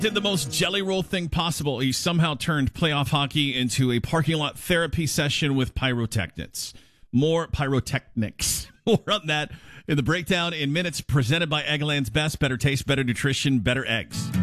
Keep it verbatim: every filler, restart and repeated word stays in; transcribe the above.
Did the most jelly roll thing possible. He somehow turned playoff hockey into a parking lot therapy session with pyrotechnics. More pyrotechnics. More on that in the breakdown in minutes, presented by Eggland's Best. Better taste, better nutrition, better eggs.